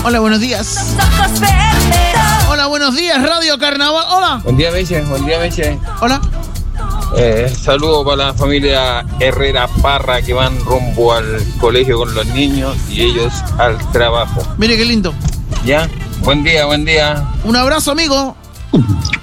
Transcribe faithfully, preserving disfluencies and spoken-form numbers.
Hola, buenos días. Hola, buenos días, Radio Carnaval. Hola. Buen día, Meche. Buen día, Meche. Hola. Eh, saludos para la familia Herrera Parra que van rumbo al colegio con los niños y ellos al trabajo. Mire qué lindo. ¿Ya? Buen día, buen día. Un abrazo, amigo.